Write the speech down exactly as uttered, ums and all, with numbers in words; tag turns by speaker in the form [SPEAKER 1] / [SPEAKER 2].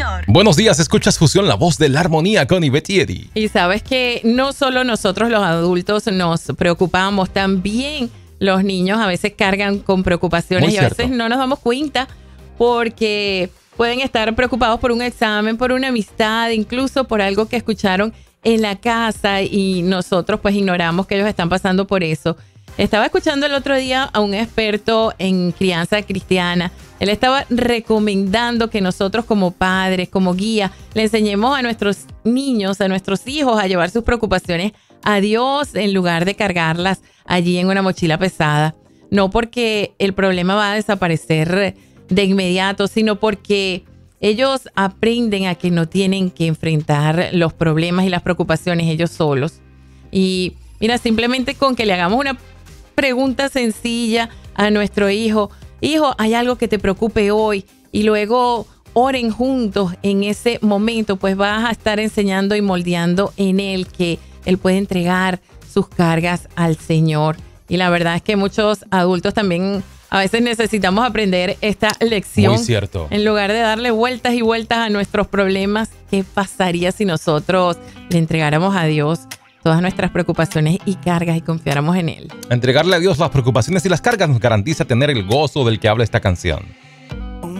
[SPEAKER 1] señor.
[SPEAKER 2] Buenos días, escuchas Fusión, la voz de la armonía con Ivette y Eddie.
[SPEAKER 3] Y sabes que no solo nosotros los adultos nos preocupamos, también los niños a veces cargan con preocupaciones.
[SPEAKER 2] Muy
[SPEAKER 3] y a
[SPEAKER 2] cierto.
[SPEAKER 3] veces no nos damos cuenta porque pueden estar preocupados por un examen, por una amistad, incluso por algo que escucharon en la casa y nosotros pues ignoramos que ellos están pasando por eso. Estaba escuchando el otro día a un experto en crianza cristiana. Él estaba recomendando que nosotros como padres, como guía, le enseñemos a nuestros niños, a nuestros hijos a llevar sus preocupaciones a Dios en lugar de cargarlas allí en una mochila pesada. No porque el problema va a desaparecer de inmediato, sino porque ellos aprenden a que no tienen que enfrentar los problemas y las preocupaciones ellos solos. Y mira, simplemente con que le hagamos una pregunta sencilla a nuestro hijo, hijo, ¿hay algo que te preocupe hoy? Y luego oren juntos en ese momento, pues vas a estar enseñando y moldeando en él que él puede entregar sus cargas al Señor. Y la verdad es que muchos adultos también a veces necesitamos aprender esta lección.
[SPEAKER 2] Muy cierto.
[SPEAKER 3] En lugar de darle vueltas y vueltas a nuestros problemas, ¿qué pasaría si nosotros le entregáramos a Dios todas nuestras preocupaciones y cargas y confiáramos en Él?
[SPEAKER 2] Entregarle a Dios las preocupaciones y las cargas nos garantiza tener el gozo del que habla esta canción.